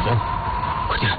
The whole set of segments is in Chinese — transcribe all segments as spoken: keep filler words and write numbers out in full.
风，快进来。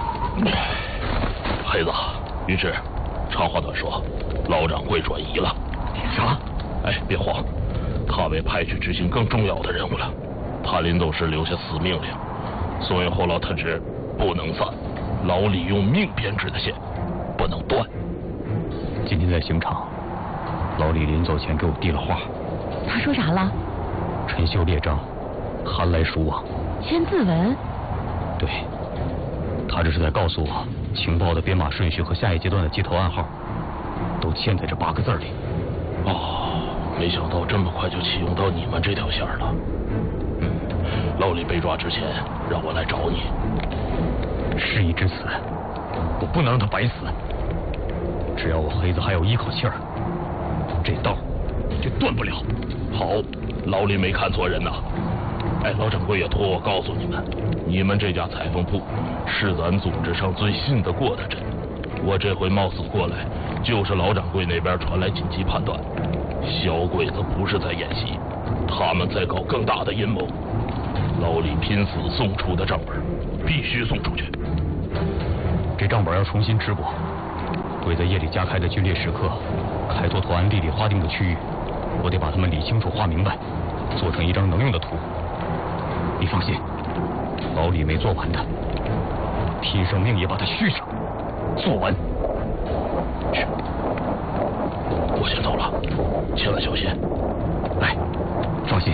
黑子，于是，长话短说，老掌柜转移了。 啥？ 哎，别慌，他被派去执行更重要的任务了。他临走时留下死命令，所以后老特旨不能散，老李用命编织的线不能断。 今天在刑场，老李临走前给我递了话。 他说啥了？ 陈秀列张，寒来暑往。 签字文？ 对，他这是在告诉我，情报的编码顺序和下一阶段的接头暗号，都嵌在这八个字里。 哦，没想到这么快就启用到你们这条线了。嗯，老李被抓之前，让我来找你。 事已至此，我不能让他白死。只要我黑子还有一口气儿，这道就断不了。 好，老李没看错人呐。哎，老掌柜也托我告诉你们，你们这家裁缝铺是咱组织上最信得过的人。我这回冒死过来，就是老掌柜那边传来紧急判断，小鬼子不是在演习，他们在搞更大的阴谋。老李拼死送出的账本，必须送出去。 这账本要重新织补，鬼在夜里加开的军烈时刻，开拓图案历里划定的区域，我得把它们理清楚、画明白，做成一张能用的图。你放心，老李没做完的，拼上命也把它续上，做完。 是，我先走了，千万小心。 来，放心。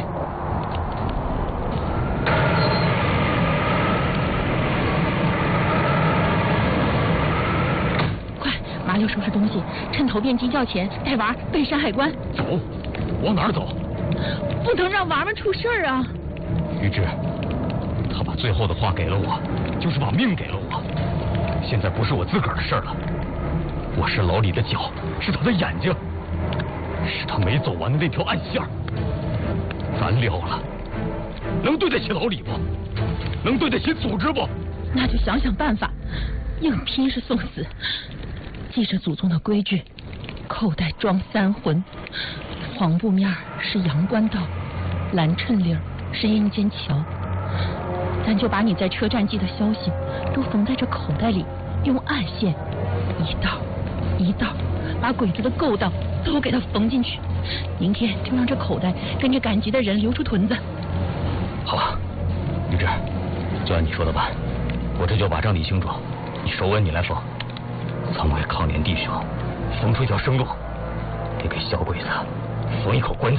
快，麻溜收拾东西，趁头变鸡叫前带娃奔山海关。 走，往哪儿走？ 不能让娃们出事儿啊！ 于志，他把最后的话给了我，就是把命给了我。现在不是我自个儿的事儿了，我是老李的脚，是他的眼睛，是他没走完的那条暗线。咱撂了，能对得起老李不？能对得起组织不？ 那就想想办法，硬拼是送死。记着祖宗的规矩，口袋装三魂，黄布面是阳关道，蓝衬领是阴间桥。咱就把你在车站寄的消息都缝在这口袋里，用暗线一道一道把鬼子的勾当都给它缝进去。明天就让这口袋跟着赶集的人流出屯子。 好，于志，就按你说的办。我这就把账理清楚，你手稳，你来缝。曾为抗联弟兄缝出一条生路，得给小鬼子缝一口棺材。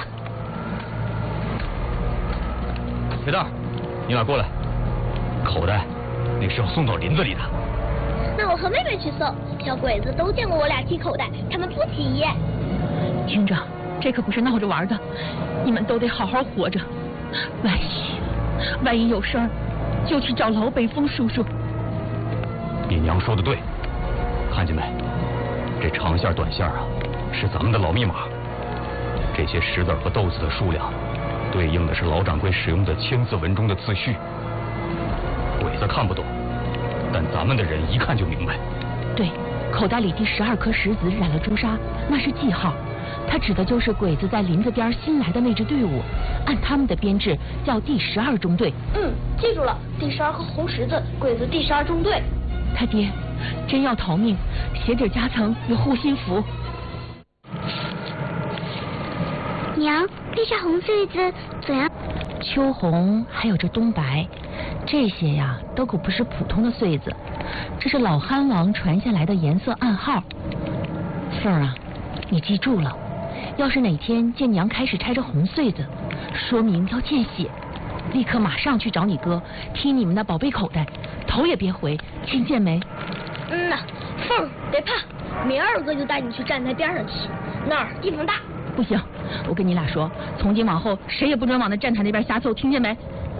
铁蛋，你俩过来。口袋那是要送到林子里的。 那我和妹妹去送。小鬼子都见过我俩提口袋，他们不提议。 军长，这可不是闹着玩的，你们都得好好活着。万一万一有事儿，就去找老北风叔叔。 你娘说的对，看见没？这长线短线啊，是咱们的老密码。这些石子和豆子的数量，对应的是老掌柜使用的千字文中的字序。鬼子看不懂，但咱们的人一看就明白。 对，口袋里第十二颗石子染了朱砂，那是记号，它指的就是鬼子在林子边新来的那支队伍，按他们的编制叫第十二中队。 嗯，记住了，第十二颗红十字，鬼子第十二中队。 他爹真要逃命，鞋底夹层有护心符。 娘，地上红穗子怎样？ 秋红还有这冬白，这些呀都可不是普通的穗子，这是老憨王传下来的颜色暗号。凤儿啊，你记住了，要是哪天见娘开始拆着红穗子，说明要见血，立刻马上去找你哥，踢你们的宝贝口袋，头也别回，听见没？ 嗯呐，凤儿别怕，明儿个就带你去站台边上去，那儿地方大。 不行，我跟你俩说，从今往后谁也不准往那站台那边瞎凑，听见没？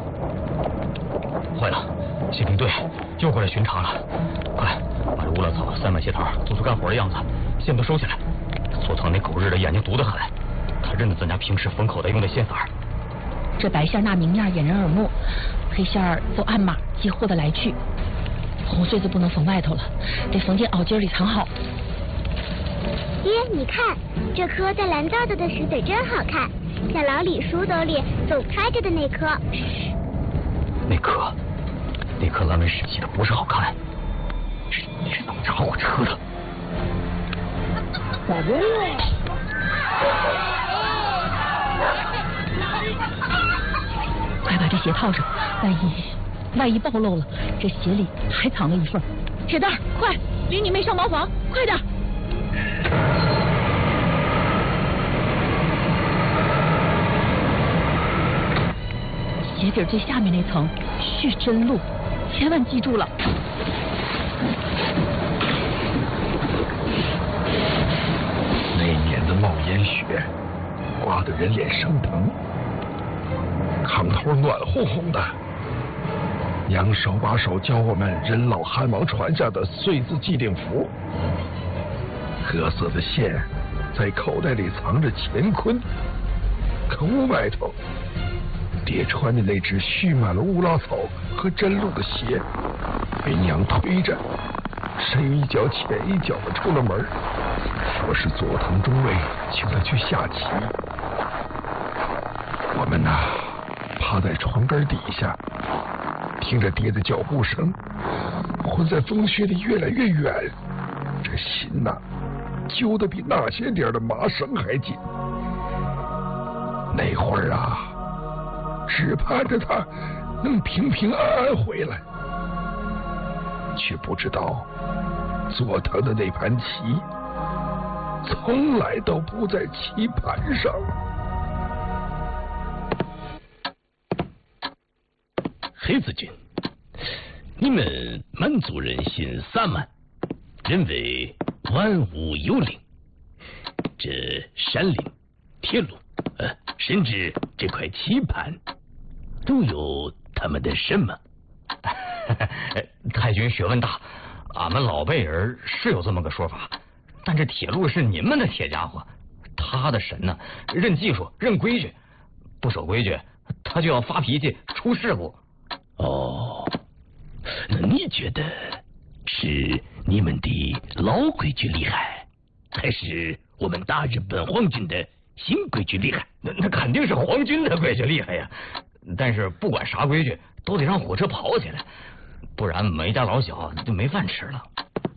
坏了，宪兵队又过来巡查了，快把这乌拉草、三百鞋头做出干活的样子，线都收起来。佐藤那狗日的眼睛毒得很，他认得咱家平时缝口袋用的线色。 这白线纳明面，掩人耳目；黑线儿走暗码，接货的来去。红穗子不能缝外头了，得缝进袄襟里藏好。 爹，你看，这颗在蓝道子的石子真好看，像老李书兜里总开着的那颗。 那颗那颗蓝纹石砌的不是好看，是是能炸火车的。 打不了。 快把这鞋套上，万一万一暴露了，这鞋里还藏了一份。铁蛋儿，快领你妹上茅房，快点！鞋底最下面那层是真露，千万记住了。 那年的冒烟雪，刮得人脸生疼，炕头暖烘烘的。娘手把手教我们人老汉王传下的岁字祭令符，褐色的线在口袋里藏着乾坤，可屋外头，爹穿的那只蓄满了乌拉草和真露的鞋，被娘推着，深一脚浅一脚的出了门，说是佐藤中尉请他去下棋。我们呐，趴在床根底下。听着爹的脚步声，混在风雪里越来越远，这心呐，揪得比那些点的麻绳还紧。那会儿啊，只盼着他能平平安安回来，却不知道佐藤的那盘棋从来都不在棋盘上。 黑子君，你们满族人信萨满，认为万物有灵，这山岭、铁路，呃，甚至这块棋盘，都有他们的神吗？ 太君学问大，俺们老辈人是有这么个说法，但这铁路是您们的铁家伙，他的神呢，认技术、认规矩，不守规矩，他就要发脾气、出事故。 哦，那你觉得是你们的老规矩厉害，还是我们大日本皇军的新规矩厉害？ 那那肯定是皇军的规矩厉害呀！但是不管啥规矩，都得让火车跑起来，不然每家老小就没饭吃了。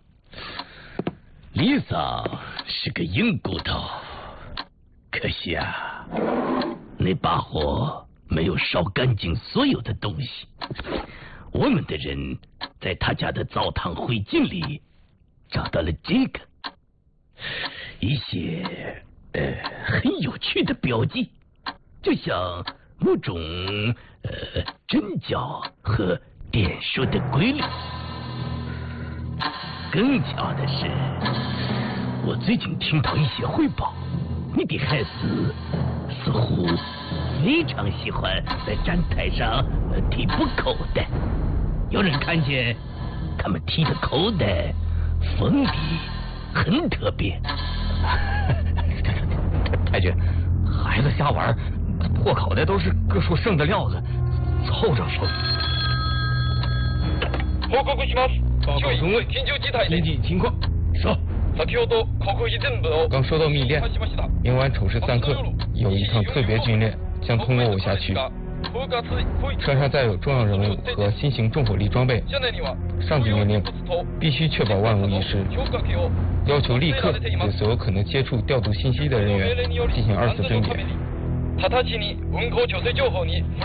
李桑是个硬骨头，可惜啊，那把火没有烧干净所有的东西。我们的人在他家的澡堂灰烬里找到了这个一些呃很有趣的标记，就像某种呃针脚和点数的规律。更巧的是，我最近听到一些汇报，你的孩子似乎非常喜欢在站台上踢补口袋，有人看见他们踢的口袋锋利很特别。 太君，孩子瞎玩，破口袋都是各处剩的料子，凑着说。 報告します。 报告中尉， 緊急事態紧急情况，说。 先ほど国費全部を刚收到密电，明晚丑时三刻有一趟特别军练，将通过我辖区。车上载有重要人物和新型重火力装备。上级命令，必须确保万无一失，要求立刻对所有可能接触调度信息的人员进行二次甄别。 直ちに運行調整情報に